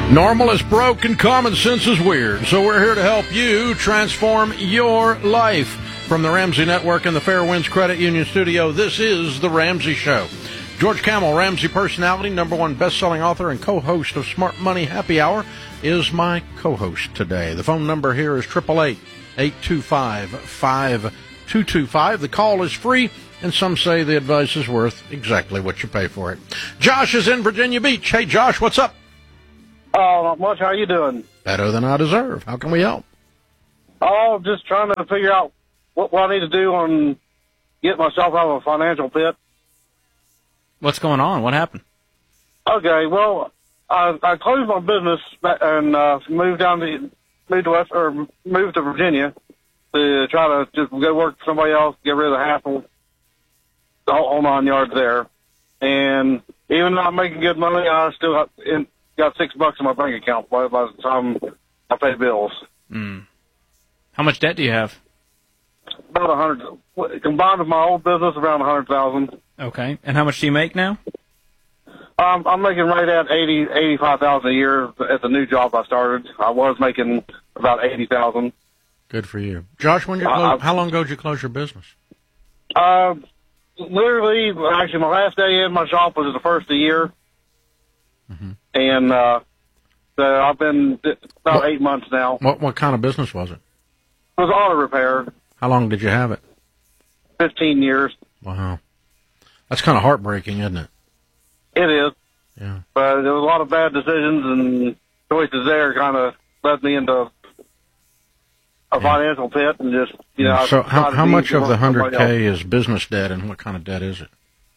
Normal is broke and common sense is weird, so we're here to help you transform your life. From the Ramsey Network and the Fairwinds Credit Union Studio, this is The Ramsey Show. George Kamel, Ramsey personality, #1 best-selling author and co-host of Smart Money Happy Hour, is my co-host today. The phone number here is 888-825-5225. The call is free, and some say the advice is worth exactly what you pay for it. Josh is in Virginia Beach. Hey, Josh, what's up? Not much. How you doing? Better than I deserve. How can we help? Oh, just trying to figure out what I need to do on get myself out of a financial pit. What's going on? What happened? Okay, well, I closed my business and moved to Virginia to try to just go work for somebody else, get rid of the hassle, the whole 9 yards there. And even though I'm making good money, I still got $6 in my bank account by the time I pay bills. How much debt do you have? About 100, combined with my old business, around 100,000. Okay. And how much do you make now? I'm making right at 85,000 a year at the new job I started. I was making about 80,000. Good for you. Josh, how long ago did you close your business? Literally, actually, my last day in my shop was the first of the year. Mm-hmm. And so I've been about 8 months now. What kind of business was it? It was auto repair. How long did you have it? 15 years. Wow. That's kind of heartbreaking, isn't it? It is. Yeah. But there was a lot of bad decisions and choices there kind of led me into a financial pit and just, So how much of the 100K is business debt, and what kind of debt is it?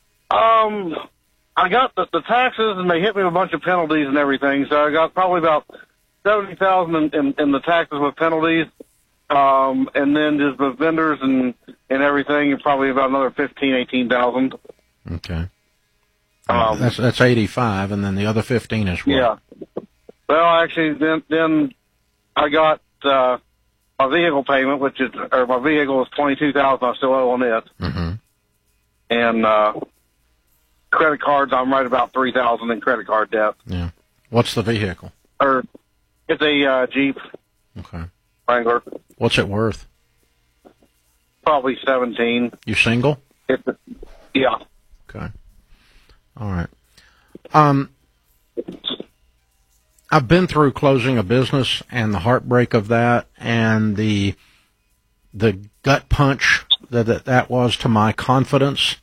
I got the taxes, and they hit me with a bunch of penalties and everything. So I got probably about 70,000 in the taxes with penalties, and then just with vendors and everything, probably about another 18,000. Okay. That's 85, and then the other 15 is what? Yeah. Well, actually, then I got my vehicle payment, my vehicle is 22,000. I still owe on it. Mm-hmm. And credit cards, I'm right about 3,000 in credit card debt. Yeah. What's the vehicle? It's a Jeep. Okay. Wrangler. What's it worth? Probably 17. You single? Yeah. Okay. All right. I've been through closing a business and the heartbreak of that, and the gut punch that was to my confidence.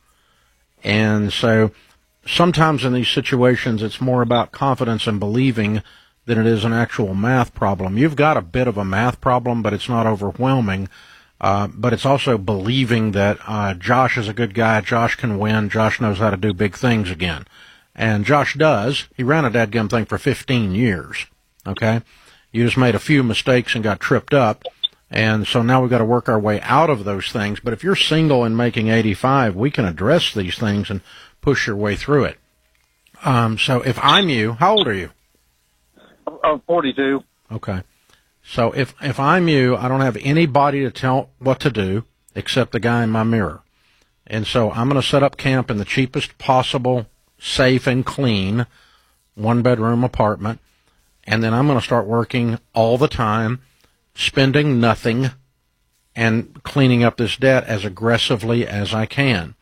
And so sometimes in these situations, it's more about confidence and believing than it is an actual math problem. You've got a bit of a math problem, but it's not overwhelming. But it's also believing that Josh is a good guy, Josh can win, Josh knows how to do big things again. And Josh does. He ran a dadgum thing for 15 years, okay? You just made a few mistakes and got tripped up, and so now we've got to work our way out of those things. But if you're single and making 85, we can address these things and push your way through it. So if I'm you, how old are you? I'm 42. Okay. So if I'm you, I don't have anybody to tell what to do except the guy in my mirror. And so I'm going to set up camp in the cheapest possible, safe and clean, one-bedroom apartment. And then I'm going to start working all the time, spending nothing, and cleaning up this debt as aggressively as I can.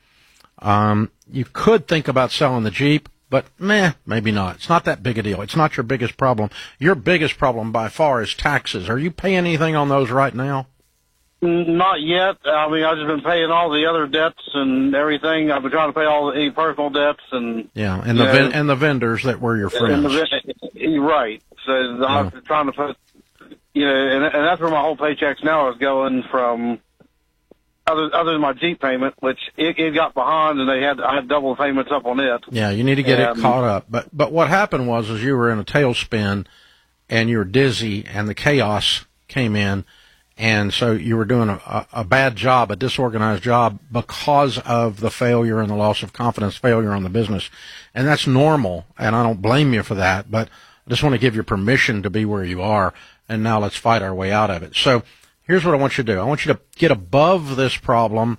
You could think about selling the Jeep, but maybe not. It's not that big a deal. It's not your biggest problem. Your biggest problem by far is taxes. Are you paying anything on those right now? Not yet. I mean, I've just been paying all the other debts and everything. I've been trying to pay all any personal debts and the vendors that were your friends. Right. So I'm trying to put, and that's where my whole paychecks now is going from. Other than my Jeep payment, which it got behind, and I had double payments up on it. Yeah, you need to get it caught up. But what happened was you were in a tailspin, and you were dizzy, and the chaos came in, and so you were doing a bad job, a disorganized job, because of the failure and the loss of confidence, failure on the business. And that's normal, and I don't blame you for that, but I just want to give you permission to be where you are, and now let's fight our way out of it. So here's what I want you to do. I want you to get above this problem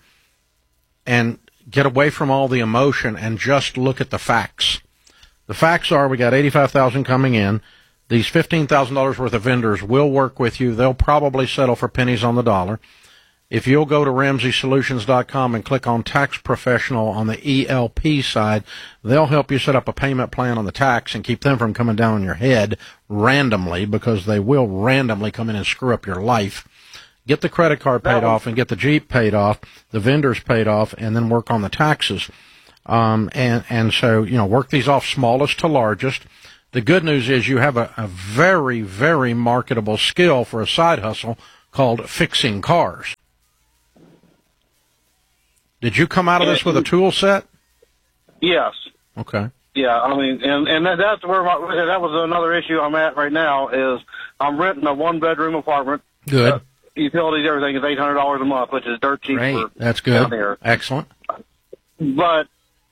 and get away from all the emotion and just look at the facts. The facts are we got 85,000 coming in. These $15,000 worth of vendors will work with you. They'll probably settle for pennies on the dollar. If you'll go to RamseySolutions.com and click on Tax Professional on the ELP side, they'll help you set up a payment plan on the tax and keep them from coming down on your head randomly, because they will randomly come in and screw up your life. Get the credit card paid off and get the Jeep paid off, the vendors paid off, and then work on the taxes. And so, work these off smallest to largest. The good news is you have a very, very marketable skill for a side hustle called fixing cars. Did you come out of this with a tool set? Yes. Okay. Yeah, I mean, and that's where that was another issue I'm at right now. Is I'm renting a 1-bedroom apartment. Good. Utilities, everything is $800 a month, which is dirt cheap. Great. That's good. Down here. Excellent. But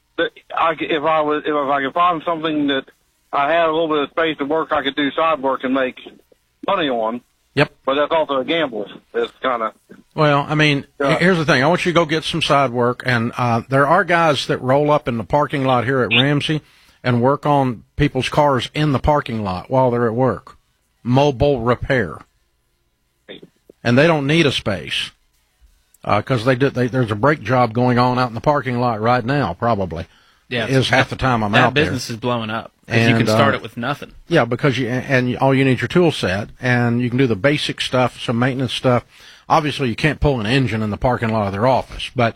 if I could find something that I had a little bit of space to work, I could do side work and make money on. Yep. But that's also a gamble. It's kind of. Well, I mean, here's the thing. I want you to go get some side work, and there are guys that roll up in the parking lot here at Ramsey and work on people's cars in the parking lot while they're at work. Mobile repair. And they don't need a space, because there's a brake job going on out in the parking lot right now, probably. Yeah. Is half the time I'm out there. That business is blowing up. And you can start it with nothing. Yeah, because all you need your tool set, and you can do the basic stuff, some maintenance stuff. Obviously, you can't pull an engine in the parking lot of their office, but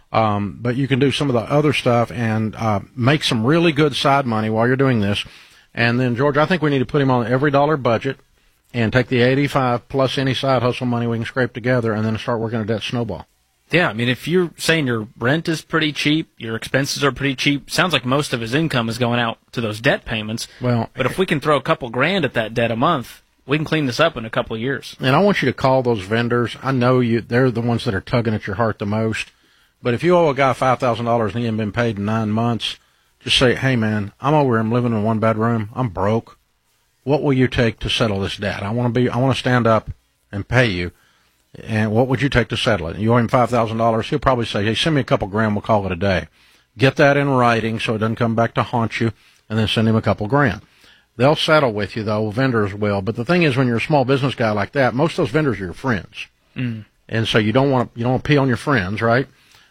you can do some of the other stuff and make some really good side money while you're doing this. And then, George, I think we need to put him on every dollar budget and take the 85 plus any side hustle money we can scrape together, and then start working a debt snowball. Yeah, I mean, if you're saying your rent is pretty cheap, your expenses are pretty cheap, sounds like most of his income is going out to those debt payments. Well, but if we can throw a couple grand at that debt a month, we can clean this up in a couple of years. And I want you to call those vendors. I know they're the ones that are tugging at your heart the most. But if you owe a guy $5,000 and he hasn't been paid in 9 months, just say, hey, man, I'm over here. I'm living in a 1-bedroom. I'm broke. What will you take to settle this debt? I want to stand up and pay you. And what would you take to settle it? You owe him $5,000. He'll probably say, hey, send me a couple grand. We'll call it a day. Get that in writing so it doesn't come back to haunt you, and then send him a couple grand. They'll settle with you, though. Vendors will. But the thing is, when you're a small business guy like that, most of those vendors are your friends. Mm. And so you don't want to pee on your friends, right?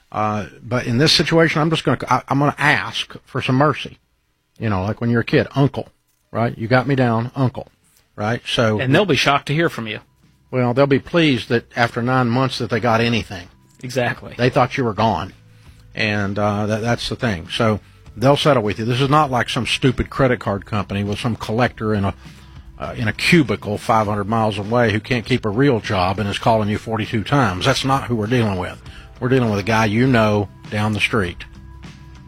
But in this situation, I'm going to ask for some mercy. Like when you're a kid, uncle, right? You got me down, uncle, right? So. And they'll be shocked to hear from you. Well, they'll be pleased that after 9 months that they got anything. Exactly. They thought you were gone. And that's the thing. So they'll settle with you. This is not like some stupid credit card company with some collector in a cubicle 500 miles away who can't keep a real job and is calling you 42 times. That's not who we're dealing with. We're dealing with a guy down the street.